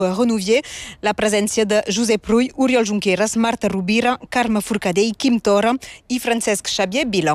Renouvier, la presència de Josep Rull, Oriol Junqueras, Marta Rovira, Carme Forcadell, Quim Torra i Francesc Xavier Vila.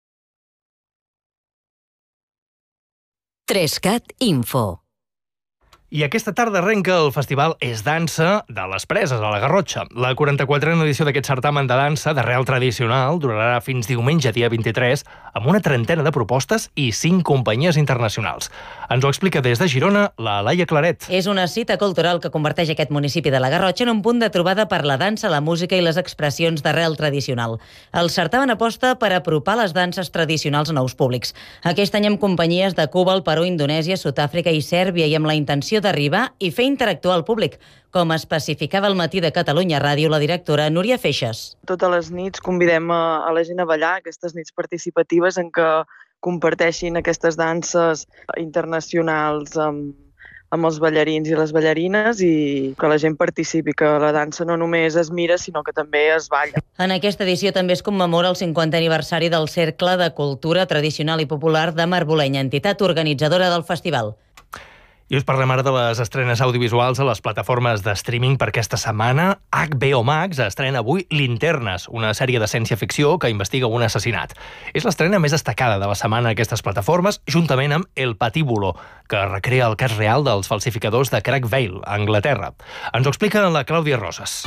3CAT Info. I aquesta tarda arrenca el festival És Dansa de les Preses, a la Garrotxa. La 44a edició d'aquest certamen de dansa d'arrel tradicional durarà fins diumenge, dia 23, amb una trentena de propostes i 5 companyies internacionals. Ens ho explica des de Girona la Laia Claret. És una cita cultural que converteix aquest municipi de la Garrotxa en un punt de trobada per la dansa, la música i les expressions d'arrel tradicional. El certamen aposta per apropar les danses tradicionals a nous públics. Aquest any amb companyies de Cuba, el Perú, Indonèsia, Sud-àfrica i Sèrbia i amb la intenció d'arribar i fer interactuar el públic, com especificava al Matí de Catalunya Ràdio la directora Núria Feixes. Totes les nits convidem a la gent a ballar, aquestes nits participatives en què comparteixin aquestes danses internacionals amb els ballarins i les ballarines i que la gent participi, que la dansa no només es mira, sinó que també es balla. En aquesta edició també es commemora el 50è aniversari del Cercle de Cultura Tradicional i Popular de Marbolenya, entitat organitzadora del festival. I us parlem ara de les estrenes audiovisuals a les plataformes de streaming per aquesta setmana. HBO Max estrena avui Linternes, una sèrie de ciència-ficció que investiga un assassinat. És l'estrena més destacada de la setmana a aquestes plataformes, juntament amb El Patíbulo, que recrea el cas real dels falsificadors de Craig Vale, a Anglaterra. Ens ho explica la Clàudia Rosas.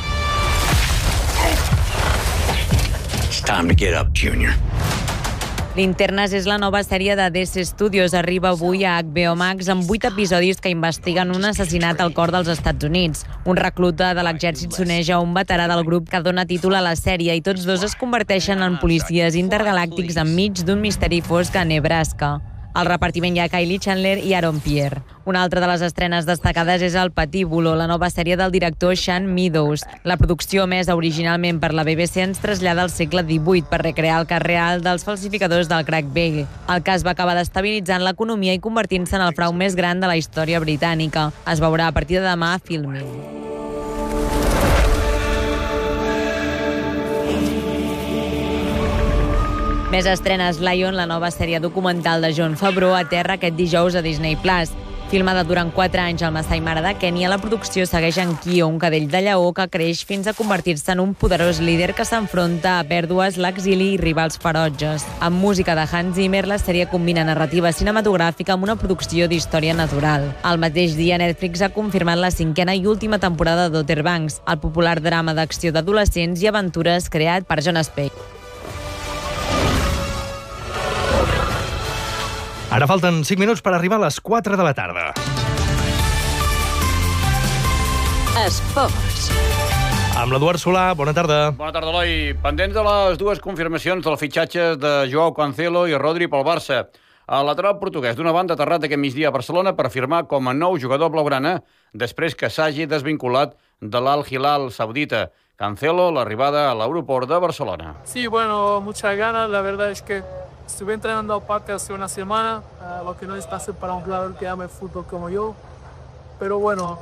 It's time to get up, Junior. Linternes és la nova sèrie de DC Studios. Arriba avui a HBO Max amb 8 episodis que investiguen un assassinat al cor dels Estats Units. Un recluta de l'exèrcit s'uneix a un veterà del grup que dona títol a la sèrie i tots dos es converteixen en policies intergalàctics enmig d'un misteri fosc a Nebraska. Al repartiment hi ha Kylie Chandler i Aaron Pierre. Una altra de les estrenes destacades és El Patíbulo, la nova sèrie del director Sean Meadows. La producció emesa originalment per la BBC ens trasllada al segle XVIII per recrear el cas real dels falsificadors del Craig Vale. El cas va acabar destabilitzant l'economia i convertint-se en el frau més gran de la història britànica. Es veurà a partir de demà a Filmin. Més estrenes. Lion, la nova sèrie documental de Jon Favreau, aterra aquest dijous a Disney+. Filmada durant 4 anys al Masai Mara de Kènia, la producció segueix en Kio, un cadell de lleó que creix fins a convertir-se en un poderós líder que s'enfronta a pèrdues, l'exili i rivals ferotges. Amb música de Hans Zimmer, la sèrie combina narrativa cinematogràfica amb una producció d'història natural. El mateix dia, Netflix ha confirmat la 5a i última temporada d'Outer Banks, el popular drama d'acció d'adolescents i aventures creat per Jon Spaihts. Ara falten 5 minuts per arribar a les 4 de la tarda. Esports. Amb l'Eduard Solà, bona tarda. Bona tarda, Eloi. Pendents de les dues confirmacions del fitxatge de Joao Cancelo i Rodri pel Barça. El lateral portuguès d'una banda aterrat aquest migdia a Barcelona per firmar com a nou jugador blaugrana després que s'hagi desvinculat de l'Al Hilal saudita. Cancelo, l'arribada a l'aeroport de Barcelona. Sí, bueno, muchas ganas. La verdad es que estuve entrenando aparte hace una semana, lo que no es fácil para un jugador que ama el fútbol como yo. Pero bueno,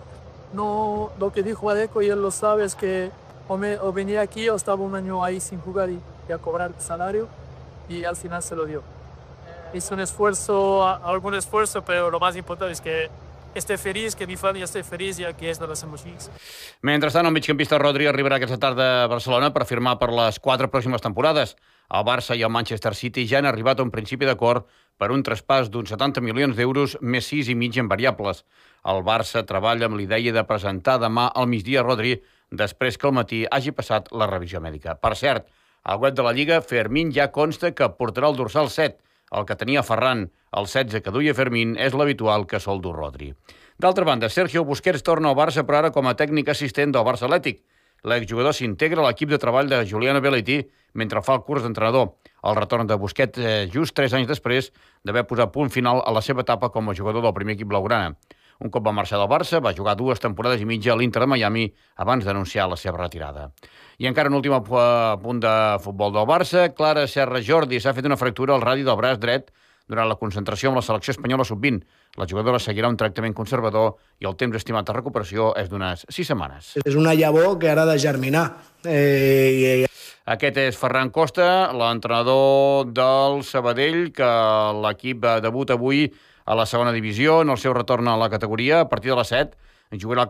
no, lo que dijo Adeco y él lo sabe es que o venía aquí o estaba un año ahí sin jugar y a cobrar salario y al final se lo dio. Hizo un esfuerzo, algún esfuerzo, pero lo más importante es que esté feliç, que mi família esté feliç i aquí és de les emocions. Mentrestant, el migcampista Rodri arribarà aquesta tarda a Barcelona per firmar per les 4 pròximes temporades. El Barça i el Manchester City ja han arribat a un principi d'acord per un traspàs d'uns 70 milions d'euros més 6,5 en variables. El Barça treballa amb l'idea de presentar demà al migdia Rodri després que al matí hagi passat la revisió mèdica. Per cert, al web de la Lliga, Fermín ja consta que portarà el dorsal 7, el que tenia Ferran. El 16 que duia Fermín és l'habitual que sol dur Rodri. D'altra banda, Sergio Busquets torna al Barça, però ara com a tècnic assistent del Barça Atlètic. L'exjugador s'integra a l'equip de treball de Juliano Belletti mentre fa el curs d'entrenador. El retorn de Busquets just 3 anys després d'haver posat punt final a la seva etapa com a jugador del primer equip blaugrana. Un cop va marxar del Barça, va jugar 2 temporades i mitja a l'Inter de Miami abans d'anunciar la seva retirada. I encara un últim punt de futbol del Barça. Clara Serra Jordi s'ha fet una fractura al radi del braç dret durant la concentració amb la selecció espanyola sub-20. La jugadora seguirà un tractament conservador i el temps estimat de recuperació és d'unes 6 setmanes. És una llavor que ara ha de germinar. Aquest és Ferran Costa, l'entrenador del Sabadell, que l'equip debuta avui a la segona divisió, en el seu retorn a la categoria, a partir de les 7, En jugar